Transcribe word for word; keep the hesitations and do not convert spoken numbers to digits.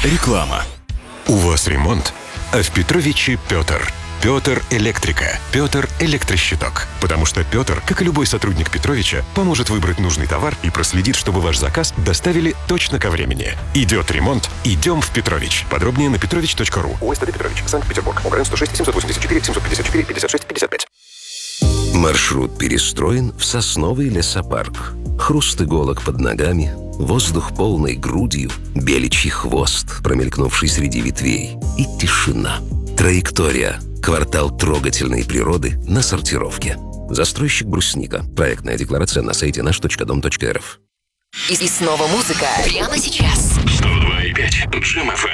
Реклама. У вас ремонт, а в Петровиче Петр. Петр Электрика. Петр Электрощиток. Потому что Петр, как и любой сотрудник Петровича, поможет выбрать нужный товар и проследит, чтобы ваш заказ доставили точно ко времени. Идет ремонт, идем в Петрович. Подробнее на петрович точка ру. ОСТД Петрович, Санкт-Петербург. ОГРН сто шесть семьсот восемьдесят четыре семьсот пятьдесят четыре пятьдесят шесть пятьдесят пять. Маршрут перестроен в сосновый лесопарк. Хруст иголок под ногами, воздух полной грудью, беличий хвост, промелькнувший среди ветвей, и тишина. Траектория. Квартал трогательной природы на сортировке. Застройщик «Брусника». Проектная декларация на сайте наш точка дом точка эр эф. И, и снова музыка прямо сейчас. сто два и пять Джем эф эм.